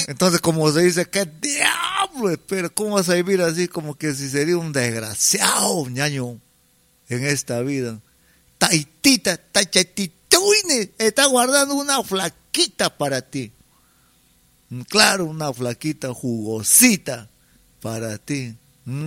Entonces, como se dice, ¿qué diablo? Pero ¿cómo vas a vivir así como que si sería un desgraciado, ñaño, en esta vida? Taitita, tachatituine, está guardando una flaquita para ti. Claro, una flaquita jugosita para ti.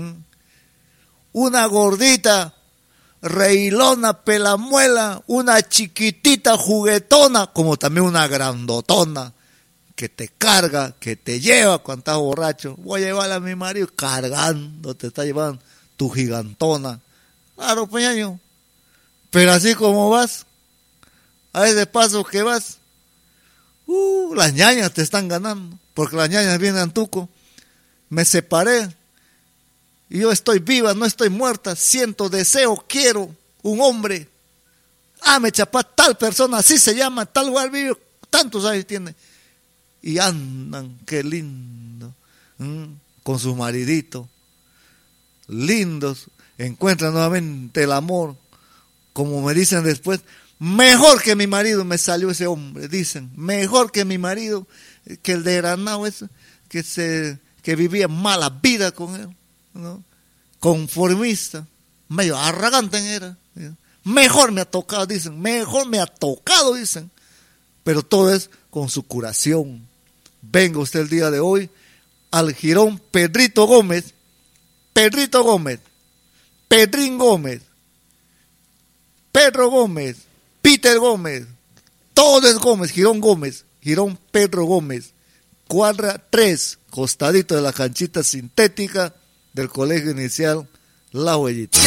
Una gordita, reilona, pelamuela, una chiquitita juguetona, como también una grandotona, que te carga, que te lleva cuando estás borracho. Voy a llevar a mi marido cargando, te está llevando tu gigantona. Claro, peñaño. Pero así como vas, a ese paso que vas, las ñañas te están ganando, porque las ñañas vienen a Tuco. Me separé, y yo estoy viva, no estoy muerta, siento deseo, quiero un hombre. Me chapá tal persona, así se llama, tal lugar vive, tantos años tiene. Y andan, qué lindo, con su maridito, lindos, encuentran nuevamente el amor, como me dicen después, mejor que mi marido me salió ese hombre, dicen, mejor que mi marido, que el de Granado ese, que vivía mala vida con él, ¿no? Conformista, medio arrogante era, mejor me ha tocado, dicen, pero todo es con su curación. Venga usted el día de hoy al jirón Pedrito Gómez, Pedrín Gómez, Pedro Gómez, Peter Gómez, todo es Gómez, jirón Pedro Gómez, cuadra 3, costadito de la canchita sintética del Colegio Inicial La Huellita.